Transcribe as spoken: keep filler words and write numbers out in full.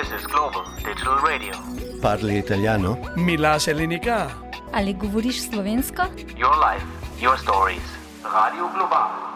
This is Global Digital Radio. Parli italiano? Mila Selinika. Ali govoriš slovensko? Your life, your stories. Radio Global.